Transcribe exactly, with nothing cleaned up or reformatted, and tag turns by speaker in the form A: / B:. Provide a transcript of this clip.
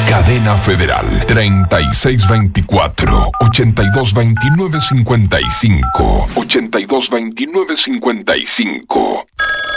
A: Cadena Federal treinta y seis veinticuatro, ochenta y dos veintinueve cincuenta y cinco, ochenta y dos veintinueve cincuenta y cinco.